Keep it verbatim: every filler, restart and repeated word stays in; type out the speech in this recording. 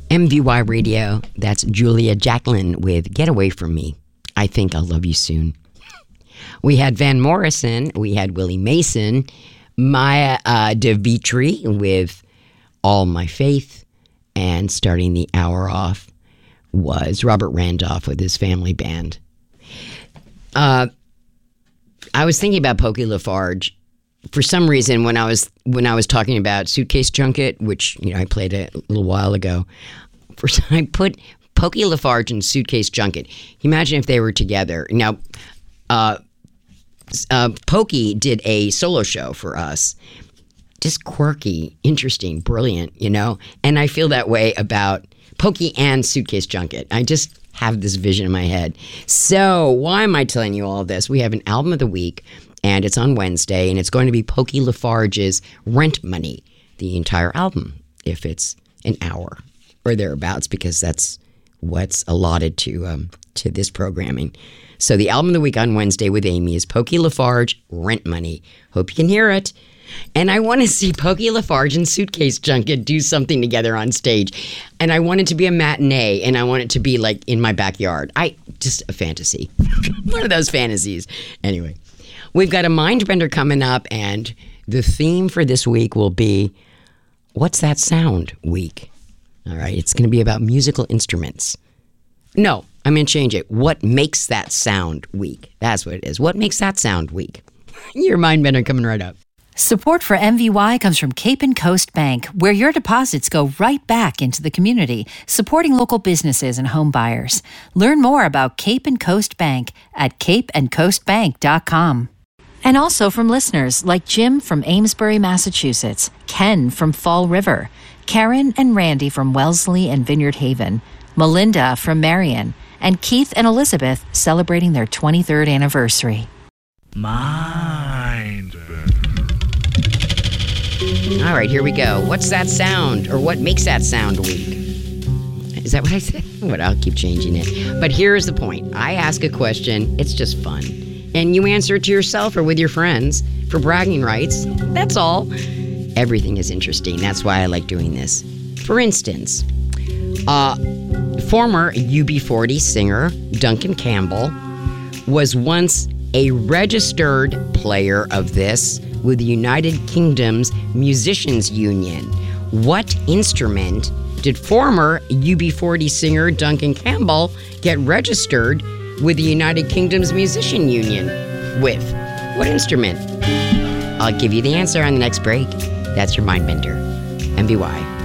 M V Y Radio, that's Julia Jacqueline with Get Away From Me. I Think I'll Love You Soon. We had Van Morrison, we had Willie Mason, Maya uh, DeVitri with All My Faith, and starting the hour off was Robert Randolph with his family band. Uh, I was thinking about Pokey LaFarge. For some reason, when I was when I was talking about Suitcase Junket, which you know I played a little while ago, for I put Pokey LaFarge and Suitcase Junket. Imagine if they were together. Now, uh, uh, Pokey did a solo show for us, just quirky, interesting, brilliant, you know. And I feel that way about Pokey and Suitcase Junket. I just have this vision in my head. So why am I telling you all this? We have an album of the week. And it's on Wednesday, and it's going to be Pokey LaFarge's Rent Money, the entire album, if it's an hour or thereabouts, because that's what's allotted to um, to this programming. So the album of the week on Wednesday with Amy is Pokey LaFarge, Rent Money. Hope you can hear it. And I want to see Pokey LaFarge and Suitcase Junket do something together on stage. And I want it to be a matinee, and I want it to be like in my backyard. I just a fantasy. One of those fantasies. Anyway. We've got a Mindbender coming up, and the theme for this week will be, What's That Sound Week? All right, it's going to be about musical instruments. No, I'm going to change it. What Makes That Sound Week? That's what it is. What Makes That Sound Week? Your Mindbender coming right up. Support for M V Y comes from Cape and Coast Bank, where your deposits go right back into the community, supporting local businesses and home buyers. Learn more about Cape and Coast Bank at cape and coast bank dot com. And also from listeners like Jim from Amesbury, Massachusetts, Ken from Fall River, Karen and Randy from Wellesley and Vineyard Haven, Melinda from Marion, and Keith and Elizabeth celebrating their twenty-third anniversary. Mindbender. All right, here we go. What's that sound, or what makes that sound week? Is that what I said? What? I'll keep changing it. But here's the point. I ask a question. It's just fun. And you answer it to yourself or with your friends for bragging rights. That's all. Everything is interesting. That's why I like doing this. For instance, uh, former U B forty singer Duncan Campbell was once a registered player of this with the United Kingdom's Musicians Union. What instrument did former U B forty singer Duncan Campbell get registered with the United Kingdom's Musician Union with? What instrument? I'll give you the answer on the next break. That's your Mindbender. M V Y.